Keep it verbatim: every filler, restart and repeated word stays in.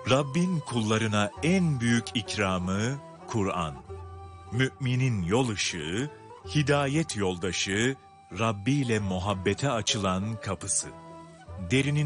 Rabbin kullarına en büyük ikramı Kur'an. Müminin yol ışığı, hidayet yoldaşı, Rabbi ile muhabbete açılan kapısı. Derinin